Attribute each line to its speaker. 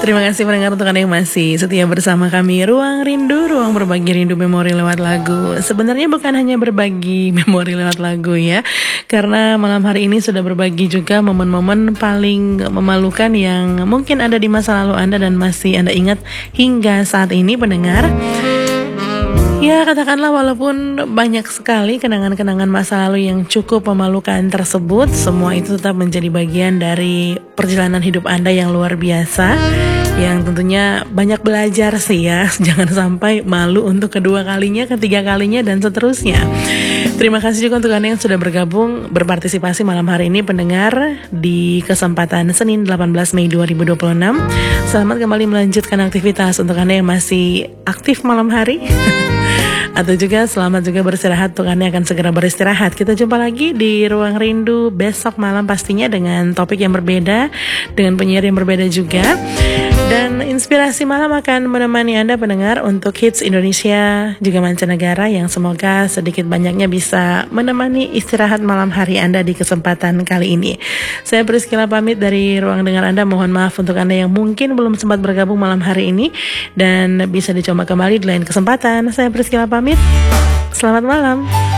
Speaker 1: Terima kasih pendengar untuk Anda yang masih setia bersama kami. Ruang Rindu, ruang berbagi rindu memori lewat lagu. Sebenarnya bukan hanya berbagi memori lewat lagu ya, karena malam hari ini sudah berbagi juga momen-momen paling memalukan yang mungkin ada di masa lalu Anda dan masih Anda ingat hingga saat ini pendengar. Ya, katakanlah walaupun banyak sekali kenangan-kenangan masa lalu yang cukup memalukan tersebut, semua itu tetap menjadi bagian dari perjalanan hidup Anda yang luar biasa, yang tentunya banyak belajar sih ya. Jangan sampai malu untuk kedua kalinya, ketiga kalinya, dan seterusnya. Terima kasih juga untuk Anda yang sudah bergabung, berpartisipasi malam hari ini pendengar di kesempatan Senin 18 Mei 2026. Selamat kembali melanjutkan aktivitas untuk Anda yang masih aktif malam hari. Atau juga selamat juga beristirahat untuk Anda akan segera beristirahat. Kita jumpa lagi di Ruang Rindu besok malam pastinya dengan topik yang berbeda, dengan penyiar yang berbeda juga. Dan inspirasi malam akan menemani Anda pendengar untuk hits Indonesia juga mancanegara yang semoga sedikit banyaknya bisa menemani istirahat malam hari Anda di kesempatan kali ini. Saya Priscilla pamit dari Ruang Dengar Anda. Mohon maaf untuk Anda yang mungkin belum sempat bergabung malam hari ini dan bisa dicoba kembali di lain kesempatan. Saya Priscilla pamit. Selamat malam.